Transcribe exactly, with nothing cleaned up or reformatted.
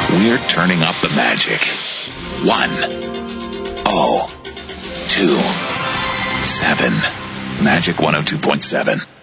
We're turning up the magic. One. Oh. Two. Seven. Magic one oh two point seven.